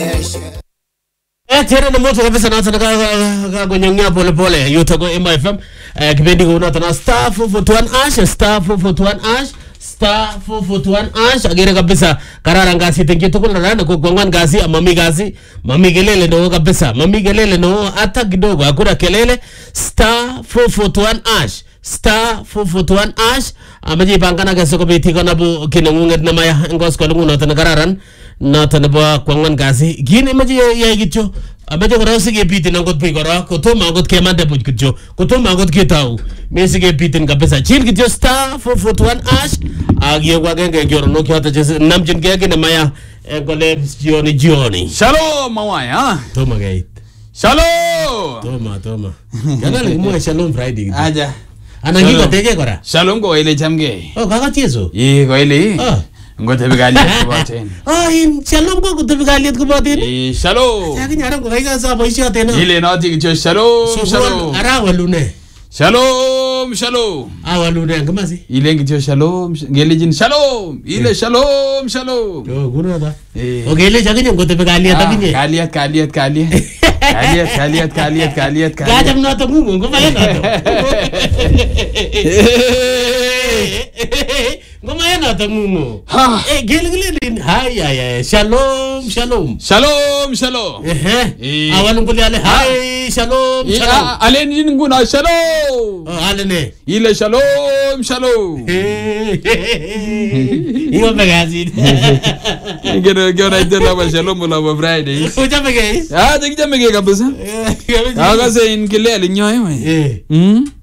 Tena na moto kabisa na nataka kunyongea pole pole yote kwa MFM kipindi kuna tuna star 441 ash star 441 ash star 441 ash agere kabisa karara ngasi tenki tukuna rana kwa ngwan ngasi mami kelele ndo kabisa mami kelele ndo hata kidogo hakuna kelele star 441 ash star 441 ash amaji bangana kese ko beti kana bu kinunget na maya ngos ko lungu nota kararan nota ne bo kwangwan gasi gini maji ya gicho amaji ko rasi ge biti nangot pi kora ko to mangot ke mande buj gicho ko to mangot ke tau mesi ge biti kabisa chin gicho star 441 ash agie kwa genge gyoro no kyata je namjin ge ne maya ngole jioni Shalom mawaya toma gait Shalom toma kana le mo shalom friday aja anangi ko tege kora Shalom ko ile chamge kaka tieso ko ile ngote bigalia kubaten in shalom ko ngote bigalia kubaten shalom yaki nyara ko kai sa boisho tena ile noti kicho shalom arawalune shalom awalune ngamasi ile kicho shalom ngelijin shalom ile shalom guna da ogele jagi ngote bigalia takinye kaliat gajam no to ngumu ngoma yana to ngumu gele hai shalom awan nguli ale hai shalom alen nguna shalom alene ile shalom iyo magazi gero ita shalom la Friday ujamege dekijamege kabisa. Kaga se in kilele nyoy we.